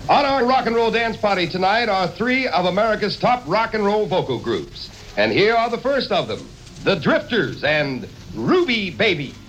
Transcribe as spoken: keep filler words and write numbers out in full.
On our rock and roll dance party tonight are three of America's top rock and roll vocal groups. And here are the first of them, the Drifters and Ruby Baby.